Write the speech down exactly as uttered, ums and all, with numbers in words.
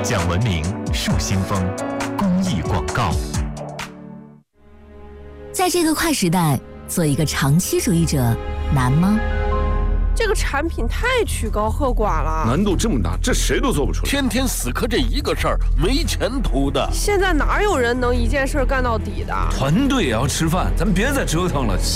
讲文明树新风，公益广告。 在这个快时代，做一个长期主义者难吗？ 这个产品太曲高和寡了， 难度这么大，这谁都做不出来。 天天死磕这一个事儿，没前途的。 现在哪有人能一件事干到底的？ 团队也要吃饭，咱别再折腾了。